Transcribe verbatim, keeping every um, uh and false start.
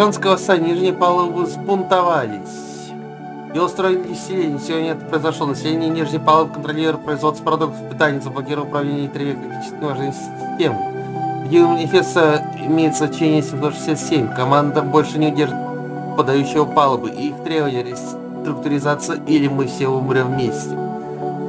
Гражданское восстание, нижние палубы сбунтовались и устроили селение. Сегодня это произошло. Население нижней палубы контролирует производство продуктов питания, заблокировало управление три критически важной системы. В виде манифеста имеется значение семьсот шестьдесят семь. Команда больше не удержит подающего палубы и их требования реструктуризация или мы все умрем вместе.